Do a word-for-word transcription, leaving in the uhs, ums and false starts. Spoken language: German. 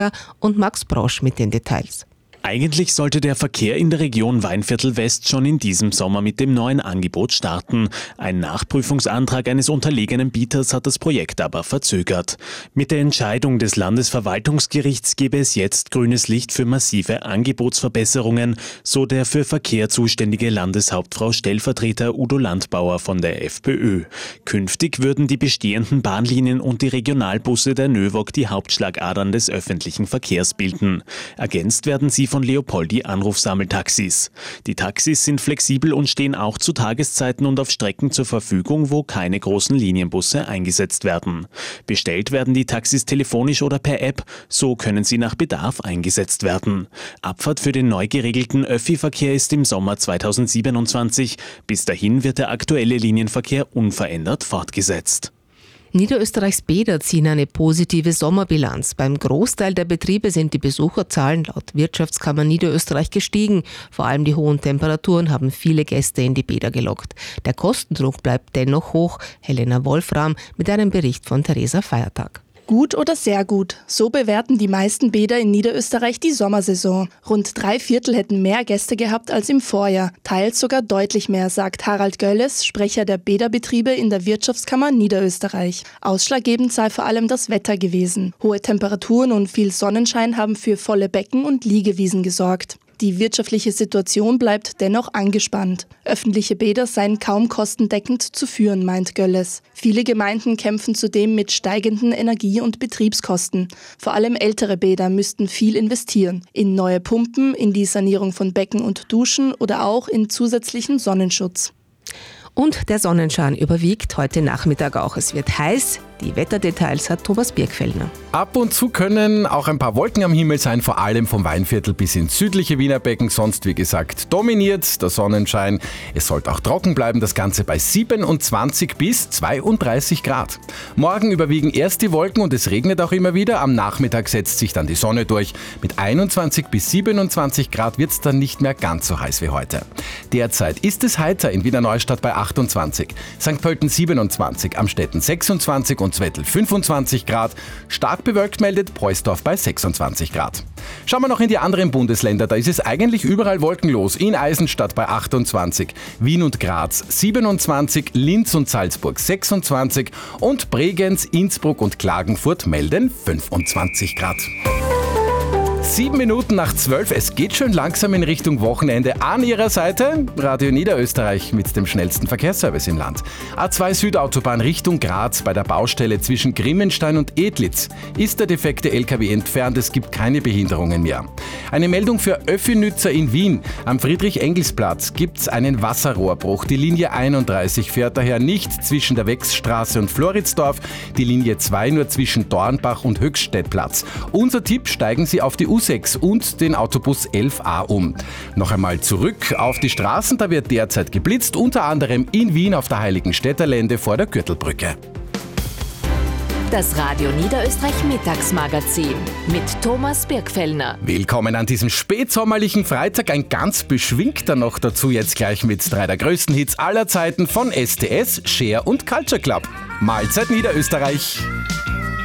und Max Brosch mit den Details. Eigentlich sollte der Verkehr in der Region Weinviertel West schon in diesem Sommer mit dem neuen Angebot starten. Ein Nachprüfungsantrag eines unterlegenen Bieters hat das Projekt aber verzögert. Mit der Entscheidung des Landesverwaltungsgerichts gebe es jetzt grünes Licht für massive Angebotsverbesserungen, so der für Verkehr zuständige Landeshauptfrau Stellvertreter Udo Landbauer von der FPÖ. Künftig würden die bestehenden Bahnlinien und die Regionalbusse der Nöwog die Hauptschlagadern des öffentlichen Verkehrs bilden. Ergänzt werden sie von Leopoldi Anrufsammeltaxis. Die Taxis sind flexibel und stehen auch zu Tageszeiten und auf Strecken zur Verfügung, wo keine großen Linienbusse eingesetzt werden. Bestellt werden die Taxis telefonisch oder per App, so können sie nach Bedarf eingesetzt werden. Abfahrt für den neu geregelten Öffi-Verkehr ist im Sommer zweitausendsiebenundzwanzig. Bis dahin wird der aktuelle Linienverkehr unverändert fortgesetzt. Niederösterreichs Bäder ziehen eine positive Sommerbilanz. Beim Großteil der Betriebe sind die Besucherzahlen laut Wirtschaftskammer Niederösterreich gestiegen. Vor allem die hohen Temperaturen haben viele Gäste in die Bäder gelockt. Der Kostendruck bleibt dennoch hoch. Helena Wolfram mit einem Bericht von Theresa Feiertag. Gut oder sehr gut. So bewerten die meisten Bäder in Niederösterreich die Sommersaison. Rund drei Viertel hätten mehr Gäste gehabt als im Vorjahr. Teils sogar deutlich mehr, sagt Harald Gölles, Sprecher der Bäderbetriebe in der Wirtschaftskammer Niederösterreich. Ausschlaggebend sei vor allem das Wetter gewesen. Hohe Temperaturen und viel Sonnenschein haben für volle Becken und Liegewiesen gesorgt. Die wirtschaftliche Situation bleibt dennoch angespannt. Öffentliche Bäder seien kaum kostendeckend zu führen, meint Gölles. Viele Gemeinden kämpfen zudem mit steigenden Energie- und Betriebskosten. Vor allem ältere Bäder müssten viel investieren. In neue Pumpen, in die Sanierung von Becken und Duschen oder auch in zusätzlichen Sonnenschutz. Und der Sonnenschein überwiegt heute Nachmittag auch. Es wird heiß. Die Wetterdetails hat Thomas Birkfellner. Ab und zu können auch ein paar Wolken am Himmel sein, vor allem vom Weinviertel bis ins südliche Wiener Becken. Sonst, wie gesagt, dominiert der Sonnenschein. Es sollte auch trocken bleiben, das Ganze bei siebenundzwanzig bis zweiunddreißig Grad. Morgen überwiegen erst die Wolken und es regnet auch immer wieder. Am Nachmittag setzt sich dann die Sonne durch. Mit einundzwanzig bis siebenundzwanzig Grad wird es dann nicht mehr ganz so heiß wie heute. Derzeit ist es heiter in Wiener Neustadt bei achtundzwanzig, Sankt Pölten siebenundzwanzig, Amstetten sechsundzwanzig und Zwettl fünfundzwanzig Grad. Stark bewölkt meldet Preußdorf bei sechsundzwanzig Grad. Schauen wir noch in die anderen Bundesländer, da ist es eigentlich überall wolkenlos. In Eisenstadt bei achtundzwanzig, Wien und Graz siebenundzwanzig, Linz und Salzburg sechsundzwanzig und Bregenz, Innsbruck und Klagenfurt melden fünfundzwanzig Grad. Sieben Minuten nach zwölf, es geht schon langsam in Richtung Wochenende. An Ihrer Seite Radio Niederösterreich mit dem schnellsten Verkehrsservice im Land. A zwei Südautobahn Richtung Graz bei der Baustelle zwischen Grimmenstein und Edlitz ist der defekte L K W entfernt, es gibt keine Behinderungen mehr. Eine Meldung für Öffi-Nützer in Wien. Am Friedrich-Engels-Platz gibt es einen Wasserrohrbruch. Die Linie einunddreißig fährt daher nicht zwischen der Wechsstraße und Floridsdorf, die Linie zwei nur zwischen Dornbach und Höchststädtplatz. Unser Tipp, steigen Sie auf die U sechs und den Autobus elf a um. Noch einmal zurück auf die Straßen, da wird derzeit geblitzt, unter anderem in Wien auf der Heiligenstädter-Lände vor der Gürtelbrücke. Das Radio Niederösterreich Mittagsmagazin mit Thomas Birkfellner. Willkommen an diesem spätsommerlichen Freitag, ein ganz beschwingter noch dazu, jetzt gleich mit drei der größten Hits aller Zeiten von S T S, Share und Culture Club. Mahlzeit Niederösterreich.